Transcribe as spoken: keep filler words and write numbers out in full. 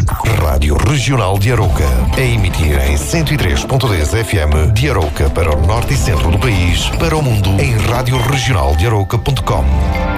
Rádio Regional de Arouca, a emitir em cento e três ponto dez F M de Arouca para o norte e centro do país, para o mundo em rádio regional de arouca ponto com.